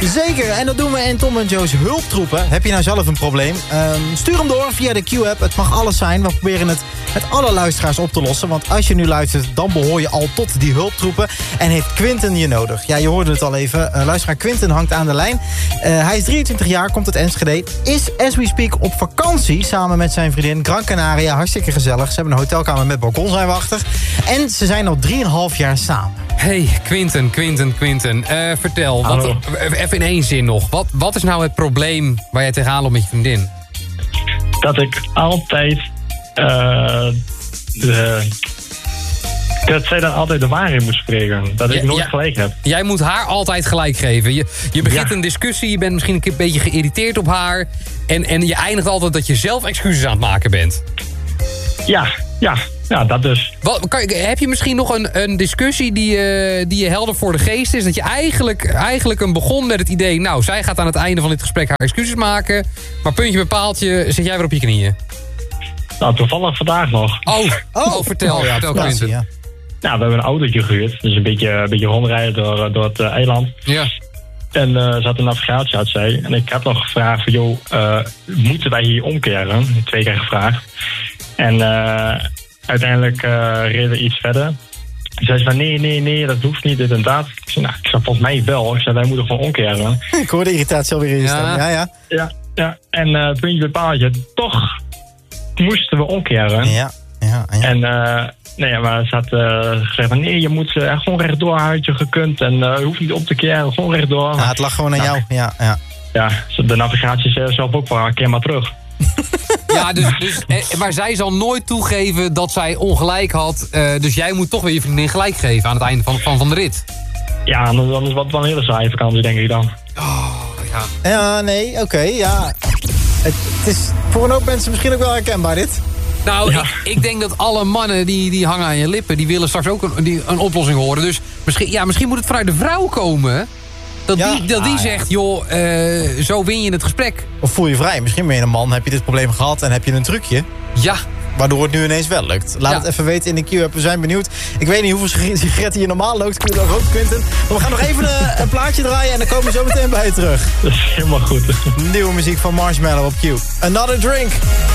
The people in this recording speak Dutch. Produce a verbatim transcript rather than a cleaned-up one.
Zeker, en dat doen we in Tom en Joe's hulptroepen. Heb je nou zelf een probleem? Um, stuur hem door via de Q-app. Het mag alles zijn. We proberen het met alle luisteraars op te lossen. Want als je nu luistert, dan behoor je al tot die hulptroepen. En heeft Quinten je nodig? Ja, je hoorde het al even. Uh, luisteraar Quinten hangt aan de lijn. Uh, hij is drieëntwintig jaar, komt uit Enschede. Is, as we speak, op vakantie samen met zijn vriendin Gran Canaria. Hartstikke gezellig. Ze hebben een hotelkamer met balkon, zijn we achter. En ze zijn al drieënhalf jaar samen. Hey, Quinten, Quinten, Quinten. Uh, vertel, wat, even in één zin nog. Wat, wat is nou het probleem waar jij tegenaan loopt met je vriendin? Dat ik altijd... Uh, de, dat zij dan altijd de waarheid moet spreken. Dat ik ja, nooit ja, gelijk heb. Jij moet haar altijd gelijk geven. Je, je begint ja. een discussie, je bent misschien een beetje geïrriteerd op haar. En, en je eindigt altijd dat je zelf excuses aan het maken bent. Ja, ja. Ja, dat dus. Wat, kan, heb je misschien nog een, een discussie die, uh, die je helder voor de geest is? Dat je eigenlijk, eigenlijk een begon met het idee... nou, zij gaat aan het einde van dit gesprek haar excuses maken... maar puntje bij paaltje zit jij weer op je knieën. Nou, toevallig vandaag nog. Oh, oh, oh vertel. Oh, ja, vertel Quinten. Ja. Nou, we hebben een autootje gehuurd. Dus een beetje, een beetje rondrijden door, door het uh, eiland. Ja. En uh, ze had een navigatie uit zij. En ik had nog gevraagd van... joh, uh, moeten wij hier omkeren? Twee keer gevraagd. En... Uh, Uiteindelijk uh, reden we iets verder. Ze zei van nee, nee, nee, dat hoeft niet, dit en dat. Ik zei, nou, ik zei volgens mij wel. Ik zei, wij moeten gewoon omkeren. Ik hoor de irritatie alweer in je stem. Ja, ja. Ja, ja. En uh, puntje bij paaltje, toch moesten we omkeren. Ja, ja, ja. En uh, nee, maar ze had uh, gezegd van nee, je moet uh, gewoon rechtdoor, had je gekund. En uh, je hoeft niet om te keren, gewoon rechtdoor. Ja, het lag gewoon aan nou, jou, ja, ja. Ja, de navigatie zei zelf ook wel, keer maar terug. Ja, dus, dus, maar zij zal nooit toegeven dat zij ongelijk had. Uh, dus jij moet toch weer je vriendin gelijk geven aan het einde van, van, van de rit. Ja, dan is het wel een hele saaie vakantie, denk ik dan. Oh, ja. Ja, nee, oké, okay, ja. Het, het is voor een hoop mensen misschien ook wel herkenbaar, dit. Nou, ja. ik, ik denk dat alle mannen die, die hangen aan je lippen... die willen straks ook een, die, een oplossing horen. Dus misschien, ja, misschien moet het vanuit de vrouw komen... Dat ja. die, dat die ah, zegt, ja. joh, uh, zo win je het gesprek. Of voel je vrij. Misschien ben je een man, heb je dit probleem gehad... en heb je een trucje. Ja. Waardoor het nu ineens wel lukt. Laat ja. het even weten in de Q-app. We zijn benieuwd. Ik weet niet hoeveel sigaretten je normaal loopt. Kun je dat ook, Quinten? Maar we gaan nog even een, een plaatje draaien... en dan komen we zo meteen bij je terug. Dat is helemaal goed. Nieuwe muziek van Marshmello op Q. Another Drink.